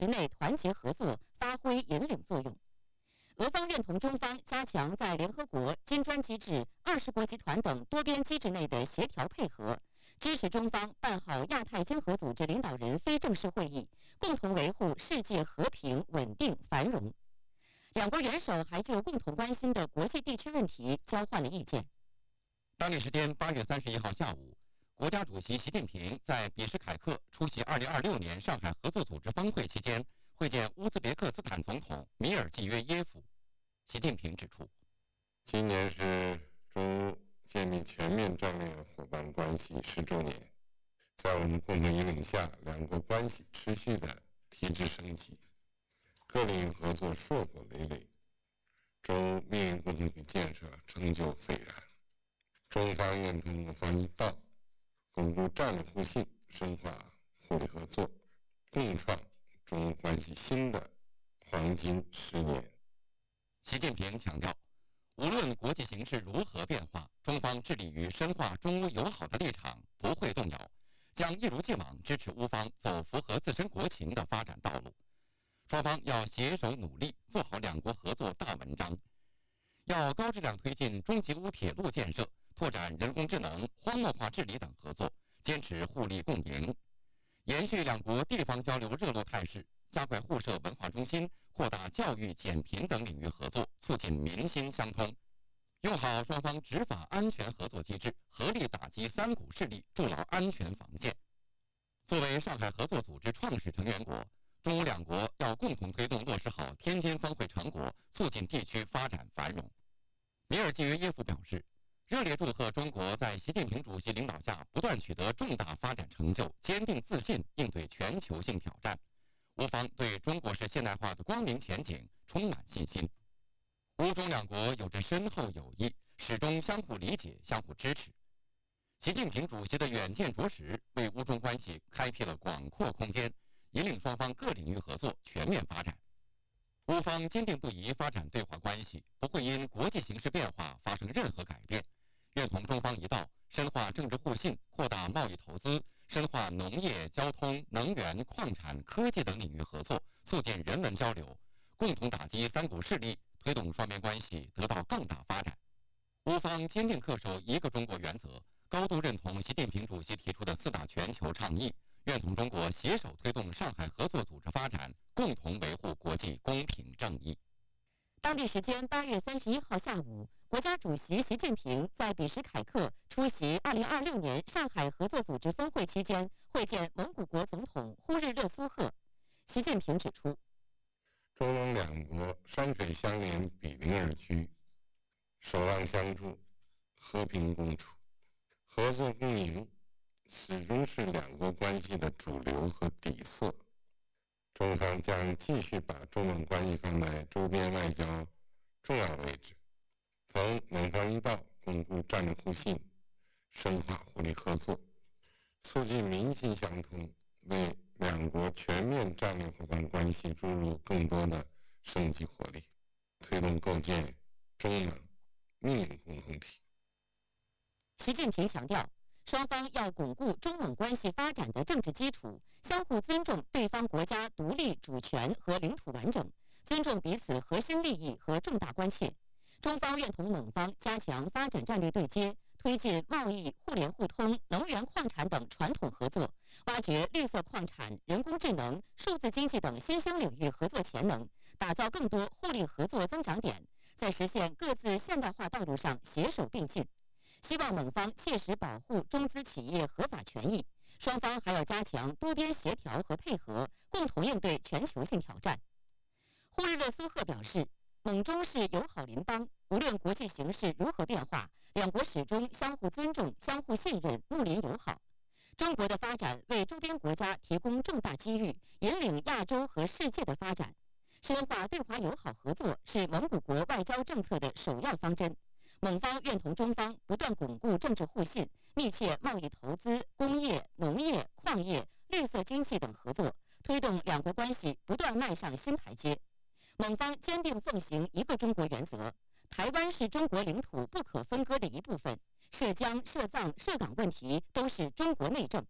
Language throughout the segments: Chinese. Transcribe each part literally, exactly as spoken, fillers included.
域内团结合作，发挥引领作用。俄方认同中方加强在联合国、金砖机制、二十国集团等多边机制内的协调配合，支持中方办好亚太经合组织领导人非正式会议，共同维护世界和平、稳定、繁荣。两国元首还就共同关心的国际地区问题交换了意见。 当地时间八月三十一号下午，国家主席习近平在比什凯克出席二零二六年上海合作组织峰会期间，会见乌兹别克斯坦总统米尔济约耶夫。习近平指出， 今年是中乌建立全面战略伙伴关系十周年，在我们共同引领下，两国关系持续的提质升级，各领域合作硕果累累，中乌命运共同体建设成就斐然。中方愿同我方一道，巩固战略互信，深化互利合作，共创中乌关系新的黄金十年。 习近平强调，无论国际形势如何变化，中方致力于深化中乌友好的立场不会动摇，将一如既往支持乌方走符合自身国情的发展道路。双方要携手努力，做好两国合作大文章，要高质量推进中吉乌铁路建设，拓展人工智能、荒漠化治理等合作，坚持互利共赢，延续两国地方交流热络态势，加快互设文化中心，扩大教育、减贫等领域合作，促进民心相通，用好双方执法安全合作机制，合力打击三股势力，筑牢安全防线。作为上海合作组织创始成员国，中乌两国要共同推动落实好天津峰会成果，促进地区发展繁荣。米尔济约耶夫表示，热烈祝贺中国在习近平主席领导下不断取得重大发展成就，坚定自信应对全球性挑战。乌方对中国式现代化的光明前景充满信心。乌中两国有着深厚友谊，始终相互理解、相互支持。习近平主席的远见卓识，为乌中关系开辟了广阔空间，引领双方各领域合作全面发展。乌方坚定不移发展对华关系，不会因国际形势变化发生任何改变，愿同中方一道，深化政治互信，扩大贸易投资，深化农业、交通、能源、矿产、科技等领域合作，促进人文交流，共同打击三股势力，推动双边关系得到更大发展。乌方坚定恪守一个中国原则，高度认同习近平主席提出的四大全球倡议，愿同中国携手推动上海合作组织发展，共同维护国际公平正义。 当地时间八月三十一号下午，国家主席习近平在比什凯克出席二零二六年上海合作组织峰会期间，会见蒙古国总统呼日勒苏赫。习近平指出， 中蒙两国山水相连，比邻而居，守望相助，和平共处，合作共赢，始终是两国关系的主流和底色。中方将继续把中蒙关系放在周边外交重要位置，同蒙方一道巩固战略互信，深化互利合作，促进民心相通，为两国全面战略伙伴关系注入更多的生机活力，推动构建中蒙命运共同体。 习近平强调，双方要巩固中蒙关系发展的政治基础，相互尊重对方国家独立主权和领土完整，尊重彼此核心利益和重大关切。中方愿同蒙方加强发展战略对接，推进贸易、互联互通、能源矿产等传统合作，挖掘绿色矿产、人工智能、数字经济等新兴领域合作潜能，打造更多互利合作增长点，在实现各自现代化道路上携手并进。希望蒙方切实保护中资企业合法权益，双方还要加强多边协调和配合，共同应对全球性挑战。呼日勒苏赫表示，蒙中是友好邻邦，无论国际形势如何变化，两国始终相互尊重、相互信任、睦邻友好。中国的发展为周边国家提供重大机遇，引领亚洲和世界的发展。深化对华友好合作是蒙古国外交政策的首要方针。蒙方愿同中方不断巩固政治互信，密切贸易投资、工业、农业、矿业、绿色经济等合作，推动两国关系不断迈上新台阶。蒙方坚定奉行一个中国原则，台湾是中国领土不可分割的一部分，涉疆、涉藏、涉港问题都是中国内政。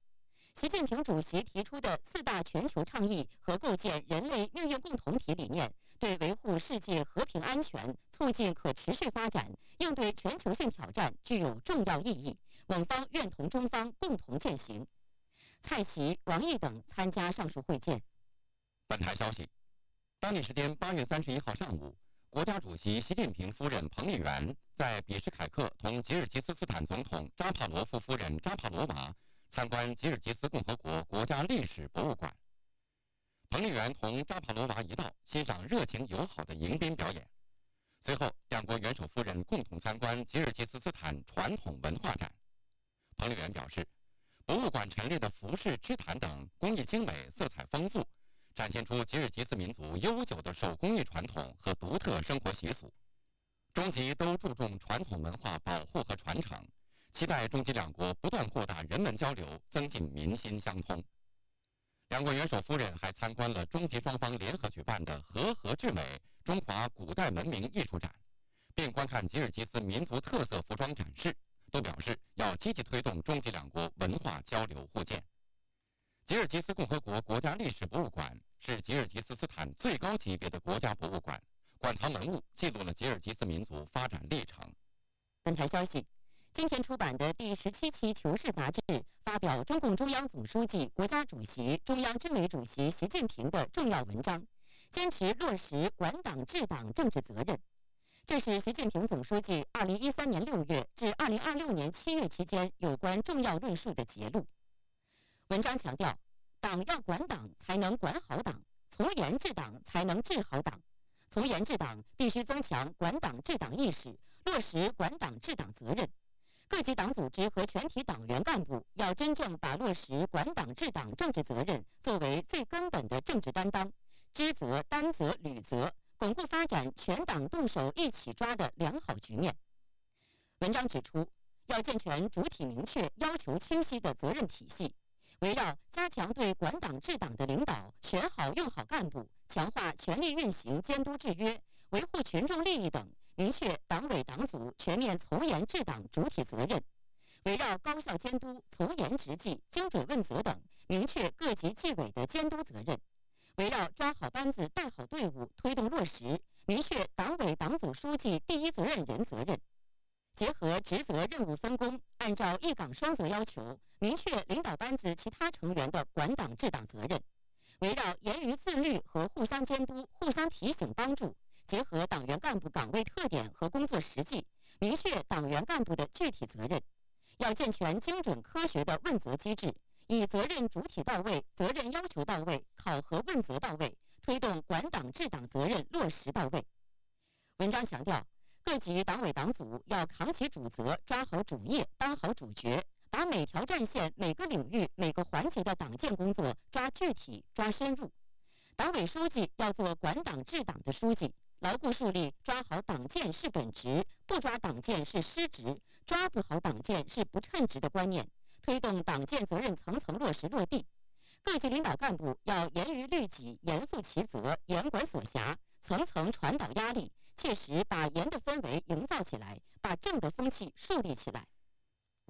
习近平主席提出的四大全球倡议和构建人类命运共同体理念，对维护世界和平安全、促进可持续发展、应对全球性挑战具有重要意义。我方愿同中方共同践行。蔡奇、王毅等参加上述会见。 本台消息，当地时间八月三十一号上午，国家主席习近平夫人彭丽媛在比什凯克同吉尔吉斯斯坦总统扎帕罗夫夫人扎帕罗娃参观吉尔吉斯共和国国家历史博物馆。彭丽媛同扎帕罗娃一道欣赏热情友好的迎宾表演。随后，两国元首夫人共同参观吉尔吉斯斯坦传统文化展。彭丽媛表示，博物馆陈列的服饰、织毯等工艺精美、色彩丰富，展现出吉尔吉斯民族悠久的手工艺传统和独特生活习俗。中吉都注重传统文化保护和传承，期待中吉两国不断扩大人文交流，增进民心相通。两国元首夫人还参观了中吉双方联合举办的和合至美中华古代文明艺术展，并观看吉尔吉斯民族特色服装展示，都表示要积极推动中吉两国文化交流互鉴。吉尔吉斯共和国国家历史博物馆是吉尔吉斯斯坦最高级别的国家博物馆，馆藏文物记录了吉尔吉斯民族发展历程。 本台消息，今天出版的第十七期《求是》杂志发表中共中央总书记、国家主席、中央军委主席习近平的重要文章，坚持落实管党治党政治责任。这是习近平总书记二零一三年六月至二零二六年七月期间有关重要论述的节录。文章强调，党要管党才能管好党，从严治党才能治好党。从严治党必须增强管党治党意识，落实管党治党责任。各级党组织和全体党员干部要真正把落实管党治党政治责任作为最根本的政治担当，知责、担责、履责，巩固发展全党动手一起抓的良好局面。文章指出，要健全主体明确、要求清晰的责任体系，围绕加强对管党治党的领导，选好用好干部，强化权力运行监督制约，维护群众利益等，明确党委党组全面从严治党主体责任；围绕高效监督、从严执纪、精准问责等，明确各级纪委的监督责任；围绕抓好班子、带好队伍，推动落实，明确党委党组书记第一责任人责任。结合职责任务分工，按照一岗双责要求，明确领导班子其他成员的管党治党责任。围绕严于自律和互相监督、互相提醒帮助，结合党员干部岗位特点和工作实际，明确党员干部的具体责任。要健全精准科学的问责机制，以责任主体到位、责任要求到位、考核问责到位，推动管党治党责任落实到位。文章强调，各级党委党组要扛起主责，抓好主业，当好主角，把每条战线、每个领域、每个环节的党建工作抓具体、抓深入。党委书记要做管党治党的书记，牢固树立抓好党建是本职，不抓党建是失职，抓不好党建是不称职的观念，推动党建责任层层落实落地。各级领导干部要严于律己、严负其责、严管所辖，层层传导压力，切实把严的氛围营造起来，把正的风气树立起来。